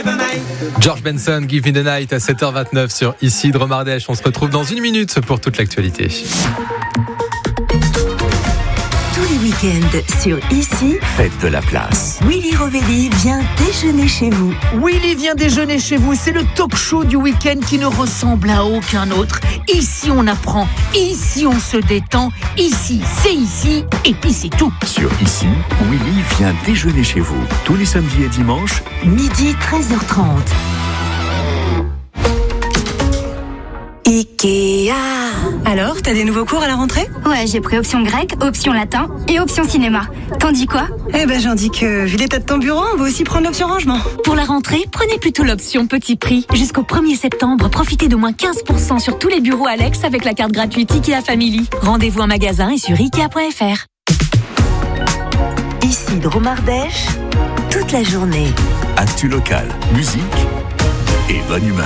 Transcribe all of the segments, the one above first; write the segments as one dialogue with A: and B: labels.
A: George Benson, Give Me the Night à 7h29 sur Ici Dromardèche. On se retrouve dans une minute pour toute l'actualité.
B: Tous les week-ends sur Ici,
C: faites de la place.
B: Willy Rovelli vient déjeuner chez vous.
D: Willy vient déjeuner chez vous, c'est le talk show du week-end qui ne ressemble à aucun autre. Ici on apprend, ici on se détend, ici c'est ici, et puis c'est tout.
C: Sur Ici, Willy vient déjeuner chez vous. Tous les samedis et dimanches,
B: midi 13h30. Ikea.
E: Alors, t'as des nouveaux cours à la rentrée ?
F: Ouais, j'ai pris option grec, option latin et option cinéma. T'en dis quoi ?
E: Eh ben, j'en dis que, vu l'état de ton bureau, on va aussi prendre l'option rangement.
G: Pour la rentrée, prenez plutôt l'option petit prix. Jusqu'au 1er septembre, profitez d'au moins 15% sur tous les bureaux Alex avec la carte gratuite Ikea Family. Rendez-vous en magasin et sur Ikea.fr.
B: Ici Dromardèche, toute la journée.
C: actu local, musique et bonne humeur.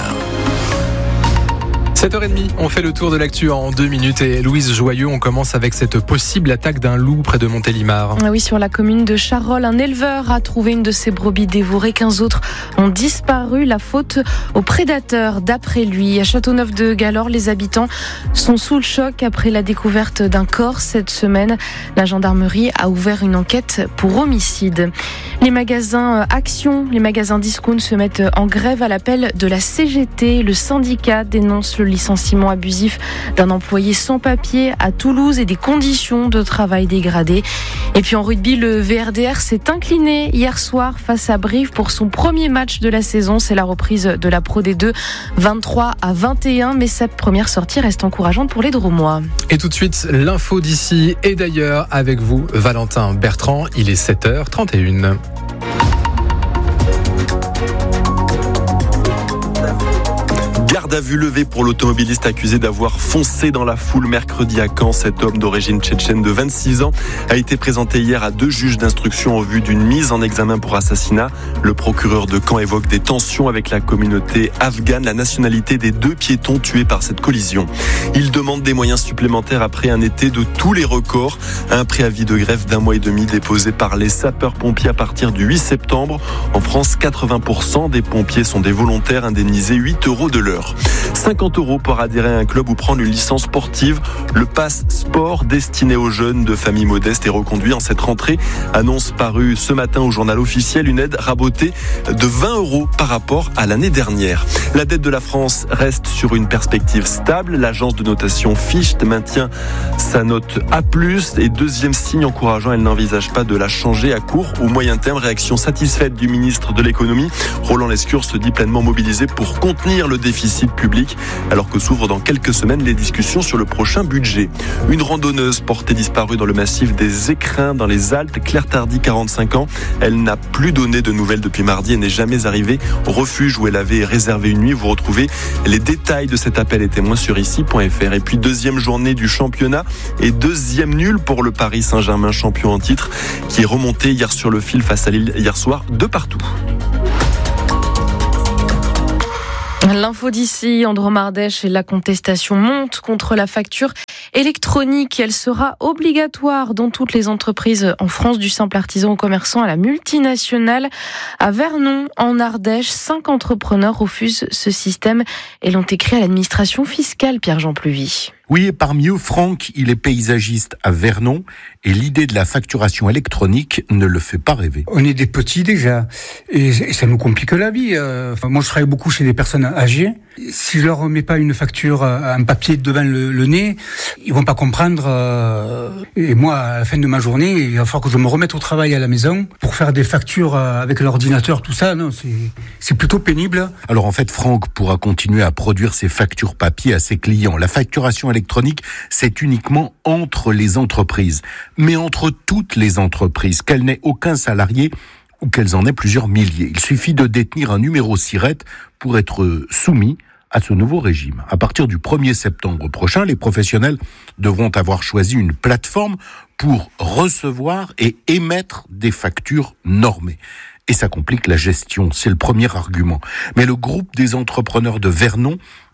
A: 7h30, on fait le tour de l'actu en 2 minutes et Louise Joyeux, on commence avec cette possible attaque d'un loup près de Montélimar.
H: Oui, sur la commune de Charolles, un éleveur a trouvé une de ses brebis dévorées, 15 autres ont disparu, la faute aux prédateurs d'après lui. À Châteauneuf-de-Galorre, les habitants sont sous le choc après la découverte d'un corps cette semaine. La gendarmerie a ouvert une enquête pour homicide. Les magasins Action, les magasins discount se mettent en grève à l'appel de la CGT. Le syndicat dénonce le licenciement abusif d'un employé sans papier à Toulouse et des conditions de travail dégradées. Et puis en rugby, le VRDR s'est incliné hier soir face à Brive pour son premier match de la saison. C'est la reprise de la Pro D2, 23-21, mais cette première sortie reste encourageante pour les Drômois.
A: Et tout de suite, l'info d'ici et d'ailleurs avec vous, Valentin Bertrand. Il est 7h31.
I: Garde à vue levée pour l'automobiliste accusé d'avoir foncé dans la foule mercredi à Caen. Cet homme d'origine tchétchène de 26 ans a été présenté hier à 2 juges d'instruction en vue d'une mise en examen pour assassinat. Le procureur de Caen évoque des tensions avec la communauté afghane, la nationalité des 2 piétons tués par cette collision. Il demande des moyens supplémentaires après un été de tous les records. Un préavis de grève d'1 mois et demi déposé par les sapeurs-pompiers à partir du 8 septembre. En France, 80% des pompiers sont des volontaires indemnisés 8 € de l'heure. 50 € pour adhérer à un club ou prendre une licence sportive. Le pass sport destiné aux jeunes de familles modestes est reconduit en cette rentrée. Annonce parue ce matin au journal officiel, une aide rabotée de 20 € par rapport à l'année dernière. La dette de la France reste sur une perspective stable. L'agence de notation Fitch maintient sa note A+, et deuxième signe encourageant, elle n'envisage pas de la changer à court ou moyen terme. Réaction satisfaite du ministre de l'économie. Roland Lescure se dit pleinement mobilisé pour contenir le déficit public, alors que s'ouvrent dans quelques semaines les discussions sur le prochain budget. Une randonneuse portée disparue dans le massif des Écrins dans les Alpes, Claire Tardy, 45 ans. Elle n'a plus donné de nouvelles depuis mardi et n'est jamais arrivée au refuge où elle avait réservé une nuit. Vous retrouvez les détails de cet appel et témoins sur ici.fr. Et puis deuxième journée du championnat et deuxième nul pour le Paris Saint-Germain, champion en titre, qui est remonté hier sur le fil face à Lille hier soir de partout.
H: L'info d'ici, en Dromardèche, et la contestation monte contre la facture électronique. Elle sera obligatoire dans toutes les entreprises en France, du simple artisan au commerçant à la multinationale. À Vernon, en Ardèche, 5 entrepreneurs refusent ce système et l'ont écrit à l'administration fiscale, Pierre-Jean Pluvy.
J: Oui, et parmi eux, Franck, il est paysagiste à Vernon et l'idée de la facturation électronique ne le fait pas rêver.
K: On est des petits déjà et ça nous complique la vie. Moi, je travaille beaucoup chez des personnes âgées. Si je leur remets pas une facture, un papier devant le nez, ils vont pas comprendre. Et moi, à la fin de ma journée, il va falloir que je me remette au travail à la maison pour faire des factures avec l'ordinateur, tout ça. Non, c'est plutôt pénible.
J: Alors en fait, Franck pourra continuer à produire ses factures papier à ses clients. La facturation électronique, c'est uniquement entre les entreprises, mais entre toutes les entreprises, qu'elles n'aient aucun salarié ou qu'elles en aient plusieurs milliers. Il suffit de détenir un numéro SIRET pour être soumis à ce nouveau régime. À partir du 1er septembre prochain, les professionnels devront avoir choisi une plateforme pour recevoir et émettre des factures normées. Et ça complique la gestion, c'est le premier argument. Mais le groupe des entrepreneurs de Vernon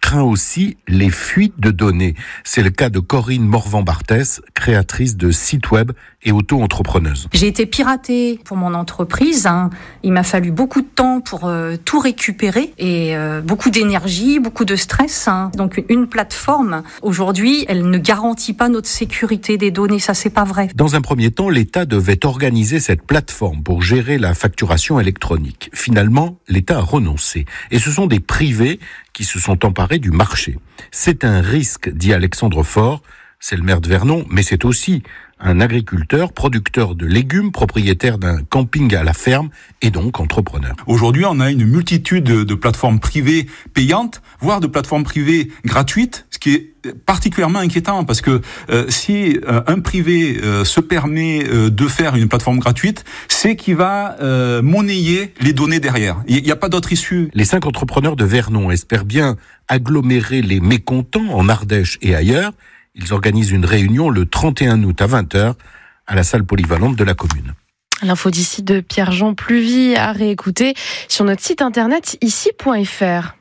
J: craint aussi les fuites de données. C'est le cas de Corinne Morvan-Barthès, créatrice de sites web et auto-entrepreneuse.
L: J'ai été piratée pour mon entreprise. Il m'a fallu beaucoup de temps pour tout récupérer et beaucoup d'énergie, beaucoup de stress. Donc une plateforme, aujourd'hui, elle ne garantit pas notre sécurité des données. Ça, c'est pas vrai.
J: Dans un premier temps, l'État devait organiser cette plateforme pour gérer la facturation électronique. Finalement, l'État a renoncé. Et ce sont des privés qui se sont emparés du marché. C'est un risque, dit Alexandre Faure. C'est le maire de Vernon, mais c'est aussi un agriculteur, producteur de légumes, propriétaire d'un camping à la ferme et donc entrepreneur.
M: Aujourd'hui, on a une multitude de plateformes privées payantes, voire de plateformes privées gratuites, ce qui est particulièrement inquiétant parce que si un privé se permet de faire une plateforme gratuite, c'est qu'il va monnayer les données derrière. Il n'y a pas d'autre issue.
J: Les 5 entrepreneurs de Vernon espèrent bien agglomérer les mécontents en Ardèche et ailleurs. Ils organisent une réunion le 31 août à 20h à la salle polyvalente de la commune.
H: L'info d'ici de Pierre-Jean Pluvy à réécouter sur notre site internet ici.fr.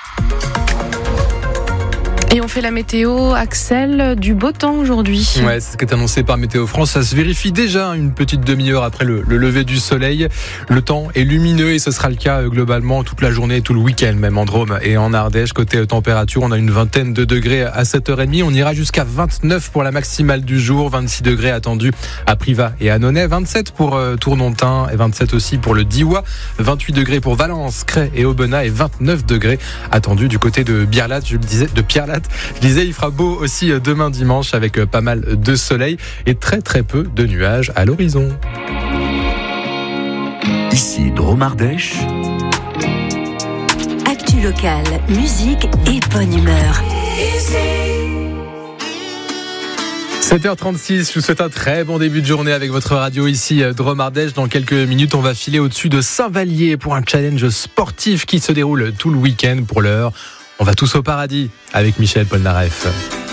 H: Et on fait la météo, Axel, du beau temps aujourd'hui.
A: Ouais, c'est ce qui est annoncé par Météo France. Ça se vérifie déjà une petite demi-heure après le lever du soleil. Le temps est lumineux et ce sera le cas globalement toute la journée, tout le week-end, même en Drôme et en Ardèche. Côté température, on a une vingtaine de degrés à 7h30. On ira jusqu'à 29 pour la maximale du jour. 26 degrés attendus à Privas et à Nonay. 27 pour Tournontin et 27 aussi pour le Diois. 28 degrés pour Valence, Crest et Aubenas et 29 degrés attendus du côté de Pierrelat. Je disais, il fera beau aussi demain dimanche avec pas mal de soleil et très très peu de nuages à l'horizon.
C: Ici, Drôme Ardèche.
B: Actu locale, musique et bonne humeur.
A: 7h36, je vous souhaite un très bon début de journée avec votre radio ici, Drôme Ardèche. Dans quelques minutes, on va filer au-dessus de Saint-Vallier pour un challenge sportif qui se déroule tout le week-end. Pour l'heure, on va tous au paradis avec Michel Polnareff.